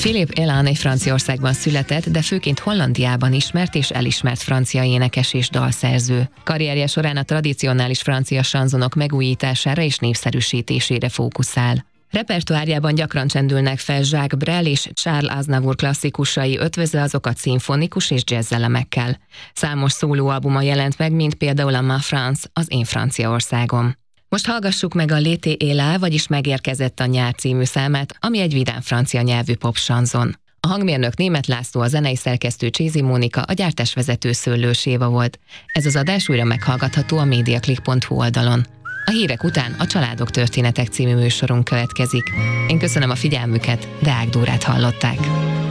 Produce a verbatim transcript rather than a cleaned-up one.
Philippe Elan egy Franciaországban született, de főként Hollandiában ismert és elismert francia énekes és dalszerző. Karrierje során a tradicionális francia sanzonok megújítására és népszerűsítésére fókuszál. Repertoárjában gyakran csendülnek fel Jacques Brel és Charles Aznavour klasszikusai, ötvözve azokat szimfonikus és jazz-elemekkel. Számos szólóalbuma jelent meg, mint például a Ma France, az Én Franciaországom. Most hallgassuk meg a L'été est là, vagyis Megérkezett a nyár című számát, ami egy vidám francia nyelvű pop-sanzon. A hangmérnök Németh László, a zenei szerkesztő Csézi Mónika, a gyártásvezető Szőlős Éva volt. Ez az adás újra meghallgatható a mediaclick pont hu oldalon. A hírek után a Családok történetek című műsorunk következik. Én köszönöm a figyelmüket, Deák Dórát hallották.